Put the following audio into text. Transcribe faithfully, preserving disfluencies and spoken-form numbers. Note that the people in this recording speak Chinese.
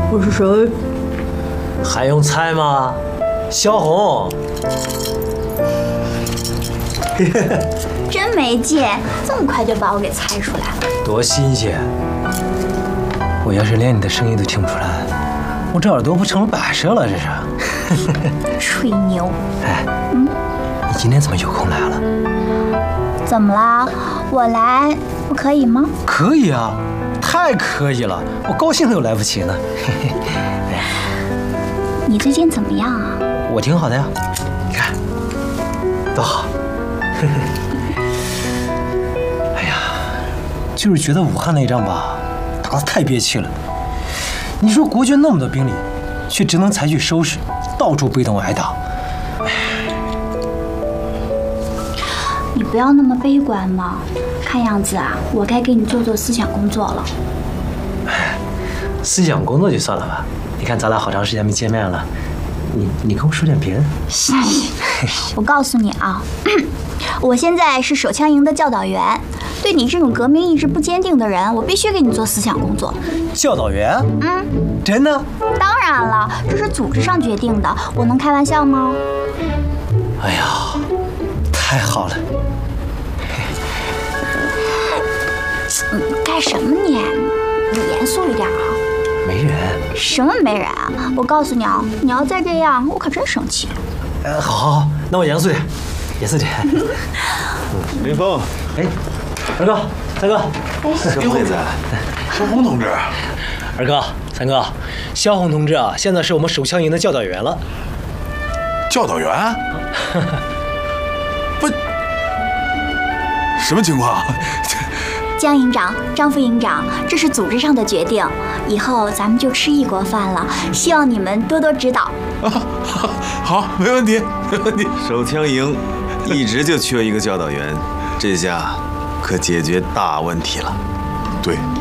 我是谁？ 还用猜吗？萧红。 真没劲，这么快就把我给猜出来了。 多新鲜！我要是连你的声音都听不出来，我这耳朵不成了摆设了？这是。 吹牛！ 哎，嗯，你今天怎么有空来了？ 怎么啦？我来不可以吗？ 可以啊，太可以了，我高兴都来不及呢。 你最近怎么样啊？ 我挺好的呀，你看，多好。哎呀，就是觉得武汉那仗吧，打得太憋气了。你说国军那么多兵力，却只能采取收拾，到处被动挨打。 你不要那么悲观嘛，看样子啊，我该给你做做思想工作了。 思想工作就算了吧，你看咱俩好长时间没见面了，你你跟我说点别的。 我告诉你啊，我现在是手枪营的教导员，对你这种革命意志不坚定的人，我必须给你做思想工作。 教导员？ 嗯， 真的？ 当然了，这是组织上决定的，我能开玩笑吗？ 哎呀，太好了！ 你干什么你？你严肃一点啊！ 没人？ 什么没人啊？我告诉你啊，你要再这样，我可真生气。 呃，好，好，好，那我严肃点，严肃点。 林峰， 哎，二哥，三哥， 哎， 这位子，萧红同志。 二哥，三哥，萧红同志啊，现在是我们手枪营的教导员了。 教导员？不，什么情况？ 江营长、张副营长，这是组织上的决定，以后咱们就吃异国饭了，希望你们多多指导。 啊，好，没问题，没问题。手枪营一直就缺一个教导员，这下可解决大问题了。对。